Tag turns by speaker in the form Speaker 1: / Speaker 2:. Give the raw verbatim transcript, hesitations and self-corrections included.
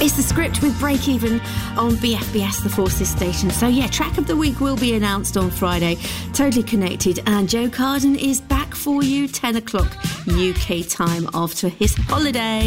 Speaker 1: It's The Script with Break Even on B F B S, the Forces station. So yeah, track of the week will be announced on Friday. Totally Connected, and Joe Carden is back for you ten o'clock U K time after his holiday.